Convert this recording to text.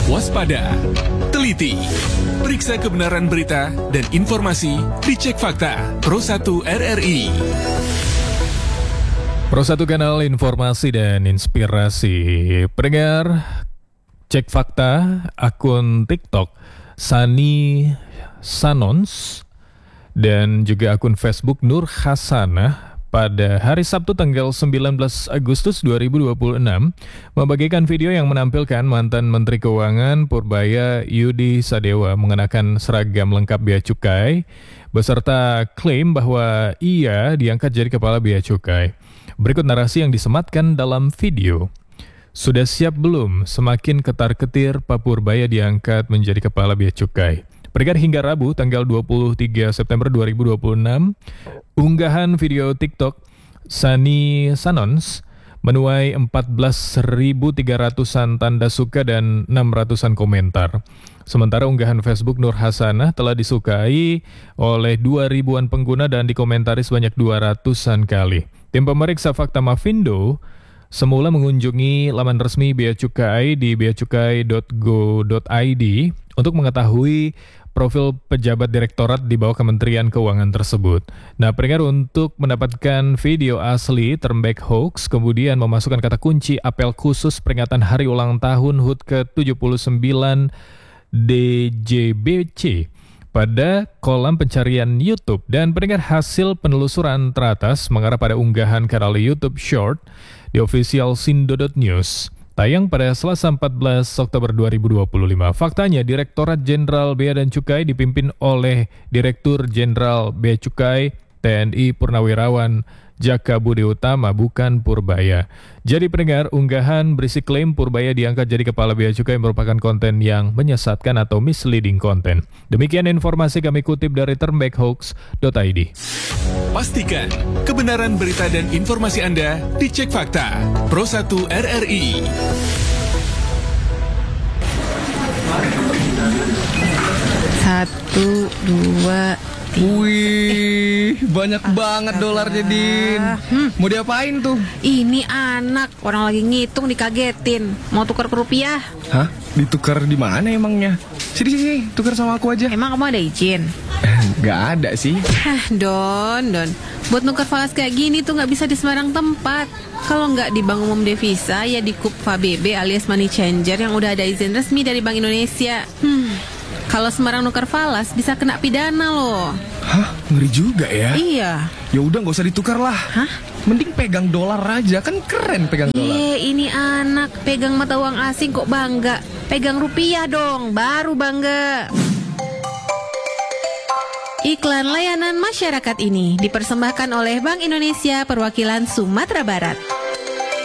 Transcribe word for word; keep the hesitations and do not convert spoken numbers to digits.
waspada, teliti, periksa kebenaran berita dan informasi di Cek Fakta Pro satu R R I. Pro satu kanal informasi dan inspirasi. Pendengar Cek Fakta, akun TikTok Sani Sanons dan juga akun Facebook Nur Hasanah pada hari Sabtu tanggal sembilan belas Agustus dua ribu dua puluh enam membagikan video yang menampilkan mantan Menteri Keuangan Purbaya Yudi Sadewa mengenakan seragam lengkap Bea Cukai beserta klaim bahwa ia diangkat jadi Kepala Bea Cukai. Berikut narasi yang disematkan dalam video. Sudah siap belum? Semakin ketar-ketir Pak Purbaya diangkat menjadi Kepala Bea Cukai. Peringkat hingga Rabu tanggal dua puluh tiga September dua ribu dua puluh enam, unggahan video TikTok Sani Sanons menuai empat belas ribu tiga ratusan tanda suka dan enam ratusan komentar. Sementara unggahan Facebook Nur Hasanah telah disukai oleh dua ribuan pengguna dan dikomentari sebanyak dua ratusan kali. Tim pemeriksa fakta Mavindo semula mengunjungi laman resmi Bea Cukai di beacukai dot go dot i d untuk mengetahui profil pejabat direktorat di bawah Kementerian Keuangan tersebut. Nah, pendengar, untuk mendapatkan video asli Termback Hoax, kemudian memasukkan kata kunci apel khusus peringatan hari ulang tahun H U T ke tujuh puluh sembilan D J B C pada kolom pencarian YouTube. Dan pendengar, hasil penelusuran teratas mengarah pada unggahan kanal YouTube Short di official sindo dot news. Tayang pada Selasa empat belas Oktober dua ribu dua puluh lima. Faktanya, Direktorat Jenderal Bea dan Cukai dipimpin oleh Direktur Jenderal Bea Cukai T N I Purnawirawan Jaka Budi Utama, bukan Purbaya. Jadi pendengar, unggahan berisi klaim Purbaya diangkat jadi Kepala Bea Cukai merupakan konten yang menyesatkan atau misleading konten. Demikian informasi kami kutip dari termback hoax dot i d. Pastikan kebenaran berita dan informasi Anda di Cek Fakta Pro satu R R I. Satu, dua, tiga. Wih, banyak banget dolarnya, Din. hmm. Mau diapain tuh? Ini anak, orang lagi ngitung dikagetin. Mau tukar ke rupiah? Hah? Ditukar di mana emangnya? Sini, sini, tukar sama aku aja. Emang kamu ada izin? Gak ada sih. Hah, Don, Don. Buat nukar falas kayak gini tuh gak bisa di sembarang tempat. Kalau nggak di Bank Umum Devisa, ya di KUPFA B B alias Money Changer yang udah ada izin resmi dari Bank Indonesia. Hmm, kalau sembarang nukar falas bisa kena pidana loh. Hah? Ngeri juga ya? Iya. Ya udah, nggak usah ditukar lah. Hah? Mending pegang dolar aja, kan keren pegang dolar. Eh, ini anak pegang mata uang asing kok bangga. Pegang rupiah dong, baru bangga. Iklan layanan masyarakat ini dipersembahkan oleh Bank Indonesia Perwakilan Sumatera Barat.